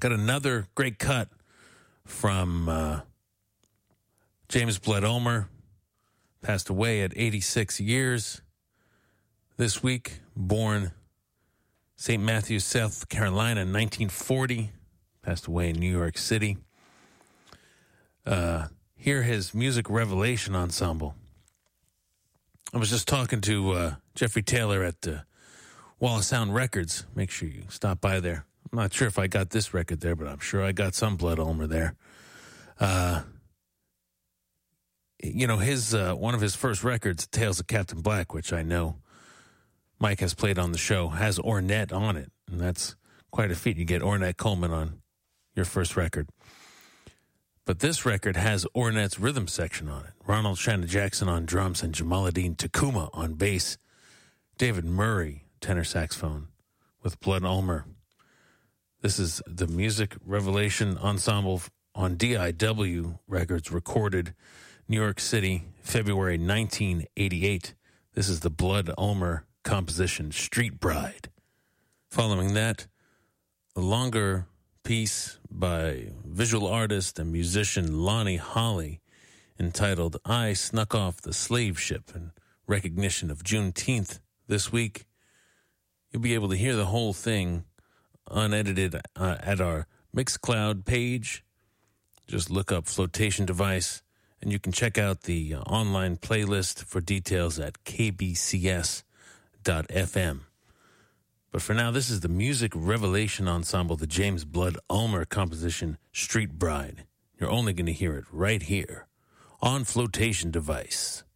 Got another great cut from James Blood Ulmer. Passed away at 86 years this week. Born St. Matthews, South Carolina in 1940. Passed away in New York City. Hear his Music Revelation Ensemble. I was just talking to Jeffrey Taylor at Wall of Sound Records. Make sure you stop by there. I'm not sure if I got this record there, but I'm sure I got some Blood Ulmer there. His one of his first records, Tales of Captain Black, which I know Mike has played on the show, has Ornette on it. And that's quite a feat. You get Ornette Coleman on your first record. But this record has Ornette's rhythm section on it. Ronald Shannon Jackson on drums and Jamaluddin Takuma on bass. David Murray, tenor saxophone, with Blood Ulmer. This is the Music Revelation Ensemble on DIW Records, recorded New York City, February 1988. This is the Blood Ulmer composition, Street Bride. Following that, a longer piece by visual artist and musician Lonnie Holley entitled I Snuck Off the Slave Ship in recognition of Juneteenth this week. You'll be able to hear the whole thing unedited at our Mixcloud page. Just look up Flotation Device, and you can check out the online playlist for details at kbcs.fm. But for now, this is the Music Revelation Ensemble, the James Blood Ulmer composition, Street Bride. You're only going to hear it right here on Flotation Device.